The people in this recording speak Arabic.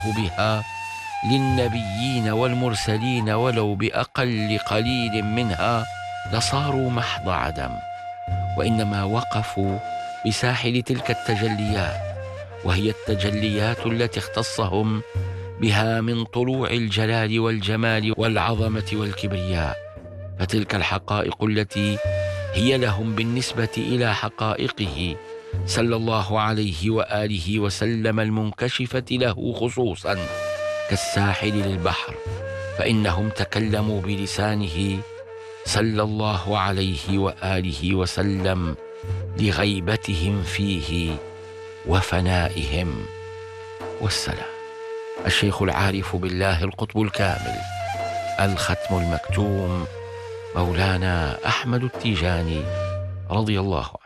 بها للنبيين والمرسلين ولو بأقل قليل منها لصاروا محض عدم، وإنما وقفوا بساحل تلك التجليات، وهي التجليات التي اختصهم بها من طلوع الجلال والجمال والعظمة والكبرياء. فتلك الحقائق التي هي لهم بالنسبة إلى حقائقه صلى الله عليه وآله وسلم المنكشفة له خصوصا كالساحل للبحر، فإنهم تكلموا بلسانه صلى الله عليه وآله وسلم لغيبتهم فيه وفنائهم. والسلام. الشيخ العارف بالله القطب الكامل الختم المكتوم مولانا أحمد التيجاني رضي الله عنه.